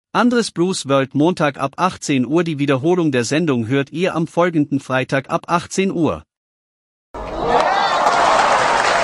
Andres Bruce World Montag ab 18 Uhr. Die Wiederholung der Sendung hört ihr am folgenden Freitag ab 18 Uhr.